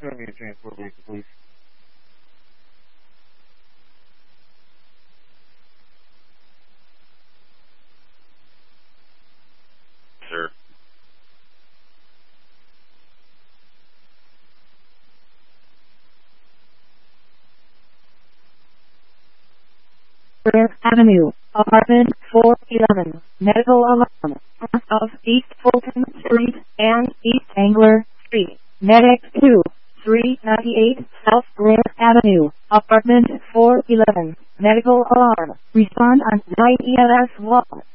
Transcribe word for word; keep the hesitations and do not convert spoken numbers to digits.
send me a transport vehicle, please. Sir. Briar Avenue, apartment four eleven, medical alarm, off of East Fulton Street and East Angler Street, Medic two, three ninety-eight South Briar Avenue, apartment four eleven, medical alarm, respond on nine E M S one.